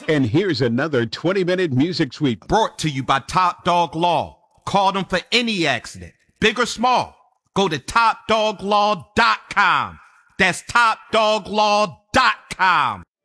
And here's another 20-minute music sweep brought to you by Top Dog Law. Call them for any accident, big or small. Go to topdoglaw.com. That's topdoglaw.com.